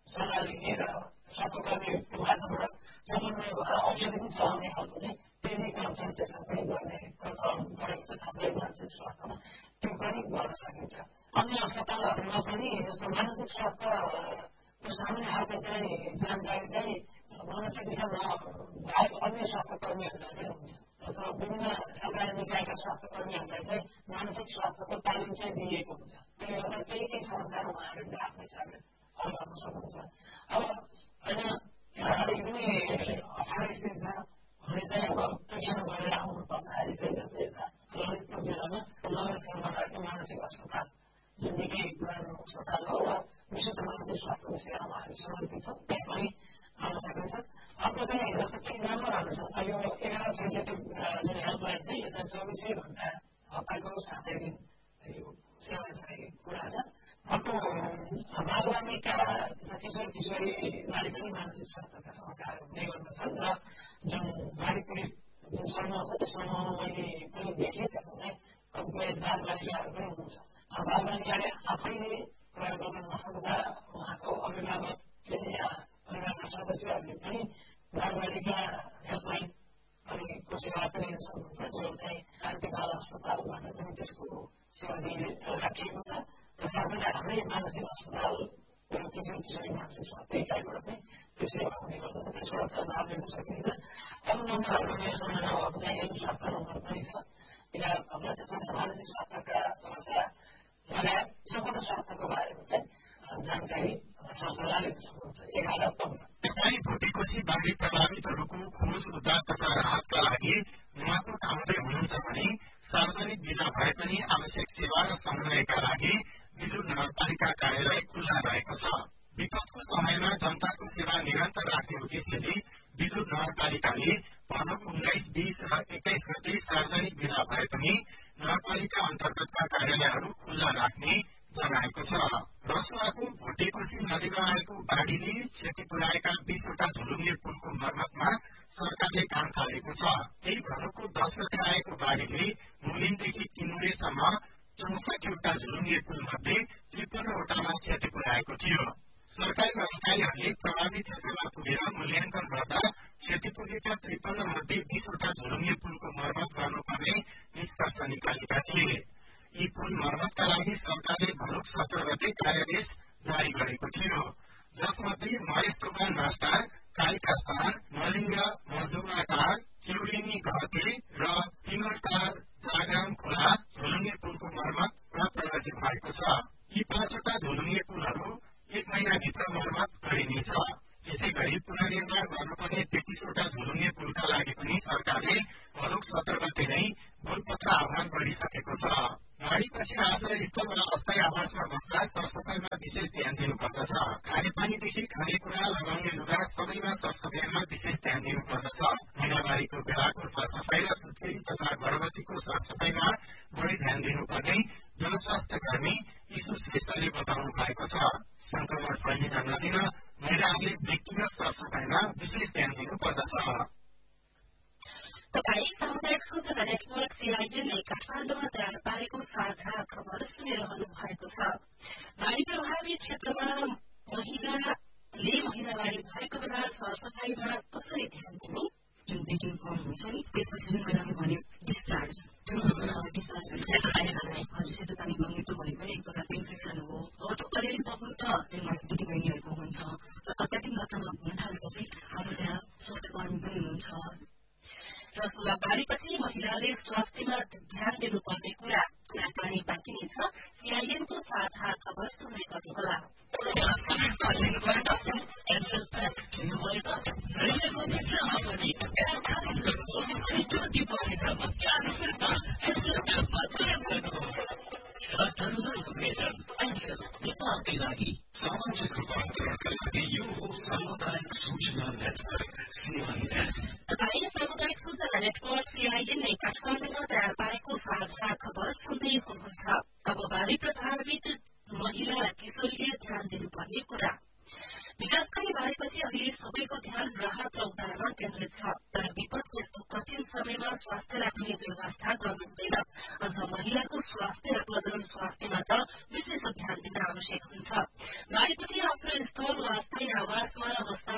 सल्लाह लिने र स्वास्थ्यकर्मीहरूको मार्फतबाट समन्वय भएर औषधि पनि चलाउने खालको चाहिँ टेलिकन्सल्टेसन पनि गर्ने प्रचलन गरेको छ, खास गरी मानसिक स्वास्थ्यमा त्यो पनि गर्न सकिन्छ। अन्य अस्पतालहरूमा पनि जस्तो मानसिक स्वास्थ्यको सामान्य खालको चाहिँ जानकारी चाहिँ मनोचिकित्सा नभएको अन्य स्वास्थ्यकर्मीहरूलाई पनि हुन्छ। जस्तो विभिन्न सरकारी निकायका स्वास्थ्यकर्मीहरूलाई चाहिँ मानसिक स्वास्थ्यको तालिम चाहिँ दिइएको हुन्छ। त्यसले गर्दा केही समस्याहरू उहाँहरूले आफ्नै हिसाबले हल गर्न सक्नुहुन्छ। अब होइन एकदमै अप्ठ्यारो स्थिति छ भने चाहिँ अब प्रेक्षण गरेर आउनु पर्दाखेरि चाहिँ जस्तो यता ललितपुर जिल्लामा नगरकोटमा रहेको मानसिक अस्पताल जुन निकै पुरानो अस्पताल हो र विशुद्ध मानसिक स्वास्थ्यको सेवामा हामी समर्पित छौँ, त्यहाँ पनि आउन सकिन्छ। अर्को चाहिँ जस्तो केही नम्बरहरू छ, यो 1166 जुन हेल्पलाइन चाहिँ यसमा 24 घण्टा हप्ताको 7 दिन यो सेवा चाहिँ कुरा छ। अर्को बालबालिका किशोर किशोरीलाई पनि मानसिक स्वास्थ्यका समस्याहरू हुने गर्दछन् र जुन बाली पीडित जुन समूह छ त्यो समूहमा मैले पनि देखेँ त्यसमा चाहिँ कतिपय बालबालिकाहरू पनि हुनुहुन्छ। बालबालिकाले आफैले प्रयोग गर्न नसक्दा उहाँको अभिभावकले या परिवारका सदस्यहरूले पनि बालबालिका हेल्पलाइन को सेवा पनि लिन सक्नुहुन्छ, जो चाहिँ क्रान्ति बाल अस्पतालबाट पनि त्यसको सेवा राखिएको छ। र साथसाथै हाम्रै मानसिक अस्पताल किशोर किशोरी मानसिक स्वास्थ्य इकाइबाट पनि त्यो सेवा हुने गर्दछ, त्यसबाट लाभ लिन सकिन्छ। अरू नम्बरहरू योसँग नभएको चाहिँ हेल्थ स्वास्थ्य नम्बर पनि छ, किनभने त्यसमा मानसिक स्वास्थ्यका समस्या लगायत सम्पूर्ण स्वास्थ्यको बारेमा चाहिँ जानकारी सल्लाह लिन सक्नुहुन्छ। 1115 तपाईँ भोटेकोशी बाढी प्रभावितहरूको खोज उद्धार तथा राहतका लागि नुवाकोट आउँदै हुनुहुन्छ भने सार्वजनिक बिदा भए पनि आवश्यक सेवा र समन्वयका लागि बिजुर नगरपालिका कार्यालय खुल्ला रहेको छ। विपदको समयमा जनताको सेवा निरन्तर राख्ने उद्देश्यले बिजुर नगरपालिकाले भनौं 19, 20 र 21 गते सार्वजनिक बिदा भए पनि नगरपालिका अन्तर्गतका कार्यालयहरू खुल्ला राख्ने जनाएको छ। रसुवाको भोटेकोशी नदीमा आएको बाढीले क्षति पुर्याएका 20 वटा झुलुङ्गे पुलको मर्मतमा सरकारले काम थालेको छ। यही भनौको 10 गते आएको बाढीले मुलिनदेखि तिमुरेसम्म 64 वटा झुलुङ्गे पुल मध्ये 53 वटामा क्षति पुर्याएको थियो। सरकारी अधिकारीहरूले प्रभावित क्षेत्रमा पुगेर मूल्याङ्कन गर्दा क्षति पुगेका 53 मध्ये 20 वटा झुलुङ्गे पुलको मर्मत गर्नुपर्ने निष्कर्ष निकालेका थिए। यी पुल मर्मतका लागि सरकारले भनौक 17 गते कार्यादेश जारी गरेको थियो, जसमध्ये महेश दोकान मास्टार, कालिका स्थान, मलिङ्ग मजदुराटार, चिउरिनी घरते र तिमरटार जागाम खोला झोलुङ्गे पुलको मर्मत र प्रगति भएको छ। यी 5 वटा झोलुङ्गे पुलहरू 1 महिनाभित्र मर्मत गरिनेछ। यसै गरी पुनर्निर्माण गर्नुपर्ने 33 वटा झोलुङ्गे पुलका लागि पनि सरकारले भनौक 17 गते नै गोलपत्र आह्वान गरिसकेको छ। बाढीपछि आश्रय स्थल वा अस्थायी आवासमा बस्दा सरसफाइमा विशेष ध्यान दिनुपर्दछ। खानेपानीदेखि खानेकुरा लगाउने लुगा सबैमा सरसफाइमा विशेष ध्यान दिनुपर्दछ। महिनावारीको बेलाको सरसफाई र सुत्केरी तथा गर्भवतीको सरसफाइमा बढी ध्यान दिनुपर्ने जनस्वास्थ्य कर्मी ईशु श्रेष्ठले बताउनु भएको छ। संक्रमण फैलिन नदिन महिलाहरूले व्यक्तिगत सरसफाइमा विशेष ध्यान दिनुपर्दछ। तपाईँ सामुदायिक सूचना नेटवर्क CIN-ले काठमाडौँमा तयार पारेको साझा खबर सुनिरहनु भएको छ। बाढी प्रभावित क्षेत्रमा महिलाले महिनावारी भएको बेला सरसफाइमा कसरी ध्यान दिने? जुन ब्लिडिङ कम हुन्छ नि त्यसपछि जुन महिलाले भने डिस्चार्ज हजुर सेतो पानी बग्नेतो भनेको पनि एक प्रकारको इन्फेक्सन हो। अब त्यो अलिअलि बग्नु त दिदीबहिनीहरूको हुन्छ र अत्याधिक मात्रामा हुन थालेपछि हाम्रो त्यहाँ स्वास्थ्य कर्मी पनि हुनुहुन्छ। रसुवा बाढीपछि महिलाले स्वास्थ्यमा ध्यान दिनुपर्ने कुराकानी बाँकी नै छ। CIN-को साझा खबर सुन्दै गर्नुहोला। सामाजिक रूपान्तरणका लागि यो सामुदायिक सूचना नेटवर्क CIN। तपाईँ सामुदायिक सूचना नेटवर्क CIN-ले काठमाडौँमा तयार पारेको साझा खबर सुन्दै हुनुहुन्छ। अब बाढी प्रभावित महिला किशोरीले ध्यान दिनुपर्ने कुरा। विनाशकारी बाढीपछि अहिले सबैको ध्यान राहत र उद्धारमा केन्द्रित छ, तर विपदको यस्तो कठिन समयमा स्वास्थ्यलाई पनि व्यवस्था गर्नु हुँदैन। अझ महिलाको स्वास्थ्य र प्रजनन स्वास्थ्यमा त विशेष ध्यान दिन आवश्यक हुन्छ। बाढीपछि आश्रय स्थल वा स्थायी आवासमा बस्दा